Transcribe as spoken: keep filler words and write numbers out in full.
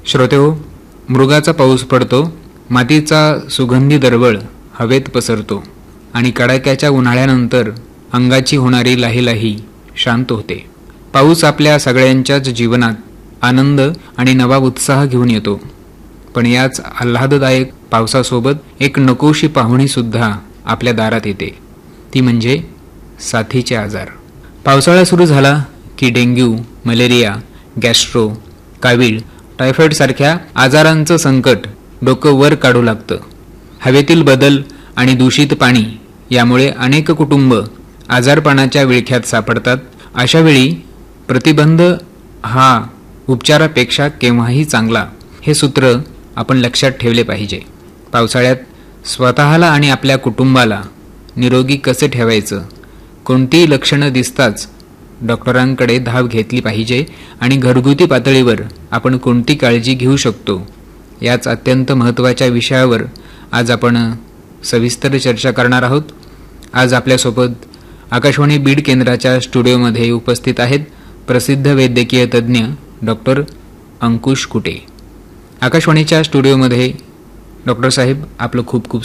श्रोतेहो, मृगाचा पाऊस पडतो, मातीचा सुगंधी दरवळ हवेत पसरतो आणि कडाक्याच्या उन्हाळ्यानंतर अंगाची होणारी लाहीलाही शांत होते. पाऊस आपल्या सगळ्यांच्याच जीवनात आनंद आणि नवा उत्साह घेऊन येतो. पण याच आल्हाददायक पावसासोबत एक नकोशी पाहुणी सुद्धा आपल्या दारात येते, ती म्हणजे साथीचे आजार. पावसाळा सुरू झाला की डेंग्यू, मलेरिया, गॅस्ट्रो, कावीळ, टायफॉइड सारख्या आजारांचं संकट डोकं वर काढू लागतं. हवेतील बदल आणि दूषित पाणी यामुळे अनेक कुटुंब आजारपणाच्या विळख्यात सापडतात. अशा वेळी प्रतिबंध हा उपचारापेक्षा केव्हाही चांगला, हे सूत्र आपण लक्षात ठेवले पाहिजे. पावसाळ्यात स्वतःला आणि आपल्या कुटुंबाला निरोगी कसे ठेवायचं, कोणती लक्षणं दिसताच डॉक्टरांकडे धाव घेतली पाहिजे आणि घरगुती पातळीवर आपण कोणती काळजी घेऊ शकतो, याच अत्यंत महत्त्वाच्या विषयावर आज आपण सविस्तर चर्चा करणार आहोत. आज आपल्यासोबत आकाशवाणी बीड केंद्राच्या स्टुडिओमध्ये उपस्थित आहेत प्रसिद्ध वैद्यकीय तज्ज्ञ डॉक्टर अंकुश कुटे. आकाशवाणीच्या स्टुडिओमध्ये डॉक्टर साहेब, आपलं खूप खूप